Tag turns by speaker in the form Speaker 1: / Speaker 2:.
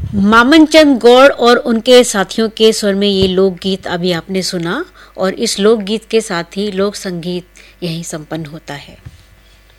Speaker 1: मामन चंद गौड़ और उनके साथियों के स्वर में ये लोकगीत अभी आपने सुना और इस लोकगीत के साथ ही लोक संगीत यहीं संपन्न होता है।